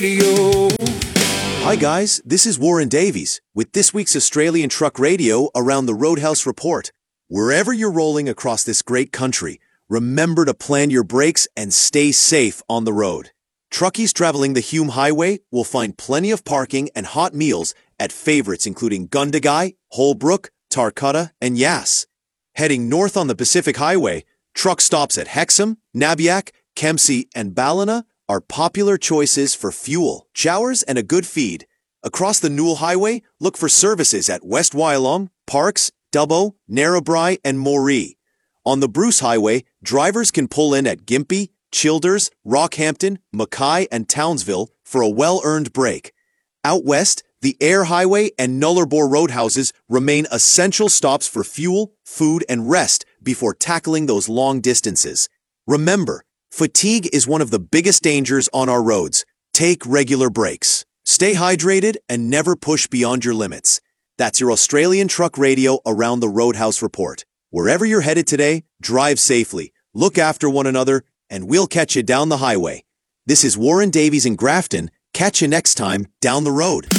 Hi guys, this is Warren Davies with this week's Australian Truck Radio Around the Roadhouse Report. Wherever you're rolling across this great country, remember to plan your brakes and stay safe on the road. Truckies traveling the Hume Highway will find plenty of parking and hot meals at favorites including Gundagai, Holbrook, Tarcutta, and Yass. Heading north on the Pacific Highway, truck stops at Hexham, Nabiac, Kempsey, and Ballina are popular choices for fuel, showers, and a good feed. Across the Newell Highway, look for services at West Wyalong, Parks, Dubbo, Narrabri, and Moree. On the Bruce Highway, drivers can pull in at Gympie, Childers, Rockhampton, Mackay, and Townsville for a well-earned break. Out west, the Ayr Highway and Nullarbor Roadhouses remain essential stops for fuel, food, and rest before tackling those long distances. Remember, fatigue is one of the biggest dangers on our roads. Take regular breaks. Stay hydrated and never push beyond your limits. That's your Australian Truck Radio Around the Roadhouse Report. Wherever you're headed today, drive safely, look after one another, and we'll catch you down the highway. This is Warren Davies in Grafton. Catch you next time down the road.